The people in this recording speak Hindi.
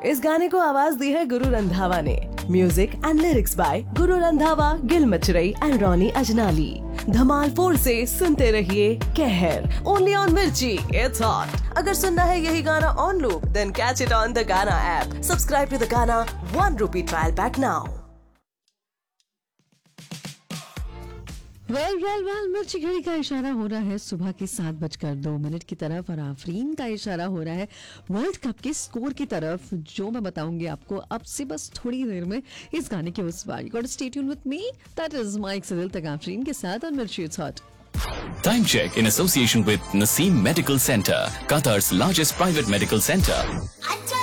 इस गाने को आवाज दी है गुरु रंधावा ने। Music and lyrics by Guru Randhawa, Gill मचरई and Ronnie अजनाली। धमाल 4 से सुनते रहिए कहर, ओनली ऑन मिर्ची, इट्स हॉट। अगर सुनना है यही गाना on loop, then catch it on the गाना ऐप। सब्सक्राइब टू द गाना ₹1 ट्रायल पैक नाउ। वेल मिर्ची घड़ी का इशारा हो रहा है सुबह के 7:02 की तरफ और आफरीन का इशारा हो रहा है वर्ल्ड कप के स्कोर की तरफ, जो मैं बताऊंगी आपको अब से बस थोड़ी देर में इस गाने के उस बार। Got stay tuned with me, that is mic से दिल तक आफरीन के साथ और मिर्ची it's hot. Time check in association with Naseem Medical Center, Qatar's largest private medical center.